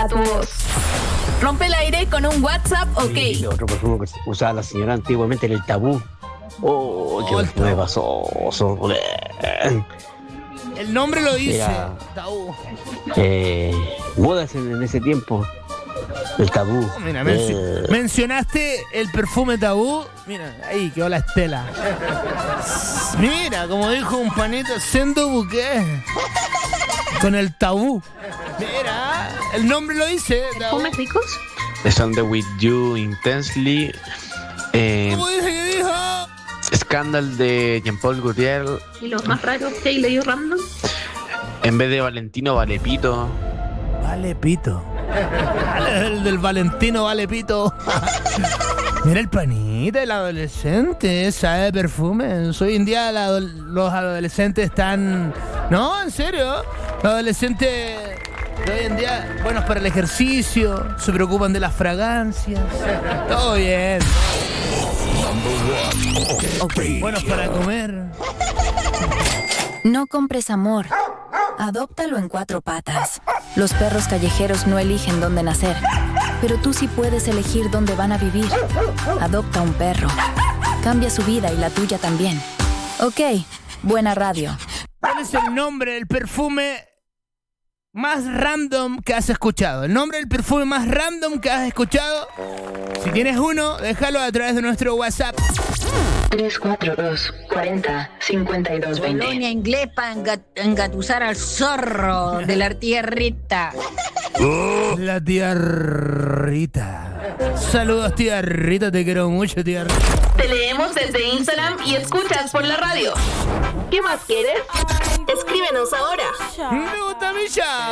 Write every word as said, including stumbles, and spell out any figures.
tu voz. Rompe el aire con un WhatsApp, ok. Sí, otro perfume que usaba la señora antiguamente era el Tabú. Oh, qué Oh, perfume pasoso. El nombre lo dice. Era- Tabú. Eh, modas en, en ese tiempo. El Tabú. Oh, mira, menci- Eh, mencionaste el perfume Tabú. Mira, ahí quedó la estela. Mira, como dijo un panito, sendo buque. Con el Tabú. Mira, el nombre lo dice. Tabú. ¿Perfumes ricos? Stand With You Intensely. Eh, ¿Cómo dice que dijo? Scandal de Jean-Paul Gaultier. ¿Y los más raros que hay leído random? En vez de Valentino, vale pito. Vale pito. El del Valentino vale pito. Mira el panita, el adolescente, sabe perfumes. Hoy en día la ado- los adolescentes están... No, en serio. Los adolescentes de hoy en día, buenos para el ejercicio, se preocupan de las fragancias. Todo bien. Buenos para comer. No compres amor. Adóptalo en cuatro patas. Los perros callejeros no eligen dónde nacer, pero tú sí puedes elegir dónde van a vivir. Adopta un perro. Cambia su vida y la tuya también. Ok, buena radio. ¿Cuál es el nombre del perfume más random que has escuchado? El nombre del perfume más random que has escuchado. Si tienes uno, déjalo a través de nuestro WhatsApp. tres cuatro dos, cuarenta, cincuenta y dos, veinte. Colonia inglés para engatusar al zorro de la tía Rita. La tía Rita. Saludos, tía Rita, te quiero mucho, tía Rita. Te leemos desde Instagram y escuchas por la radio. ¿Qué más quieres? Escríbenos ahora. Me gusta mi ya.